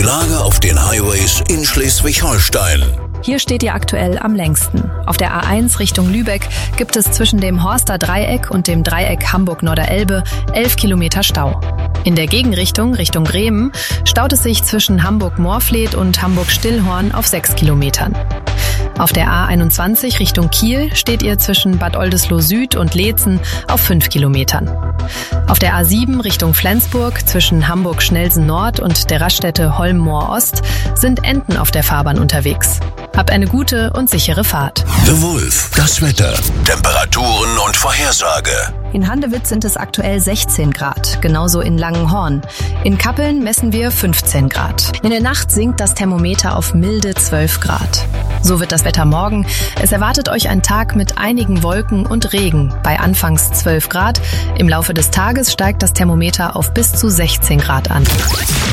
Die Lage auf den Highways in Schleswig-Holstein. Hier steht ihr aktuell am längsten. Auf der A1 Richtung Lübeck gibt es zwischen dem Horster Dreieck und dem Dreieck Hamburg-Norderelbe 11 Kilometer Stau. In der Gegenrichtung, Richtung Bremen, staut es sich zwischen Hamburg-Morfleet und Hamburg-Stillhorn auf 6 Kilometern. Auf der A21 Richtung Kiel steht ihr zwischen Bad Oldesloe Süd und Leetzen auf 5 Kilometern. Auf der A7 Richtung Flensburg zwischen Hamburg-Schnelsen Nord und der Raststätte Holm-Moor Ost sind Enten auf der Fahrbahn unterwegs. Habt eine gute und sichere Fahrt. The Wolf, das Wetter, Temperaturen und Vorhersage. In Handewitz sind es aktuell 16 Grad, genauso in Langenhorn. In Kappeln messen wir 15 Grad. In der Nacht sinkt das Thermometer auf milde 12 Grad. So wird das Wetter morgen. Es erwartet euch ein Tag mit einigen Wolken und Regen bei anfangs 12 Grad. Im Laufe des Tages steigt das Thermometer auf bis zu 16 Grad an.